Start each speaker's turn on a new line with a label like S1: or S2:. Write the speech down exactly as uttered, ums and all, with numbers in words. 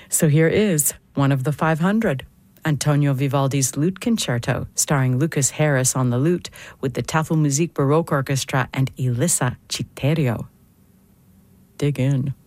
S1: So here is one of the five hundred, Antonio Vivaldi's Lute Concerto, starring Lucas Harris on the lute with the Tafelmusik Baroque Orchestra and Elissa Citerio. Dig in.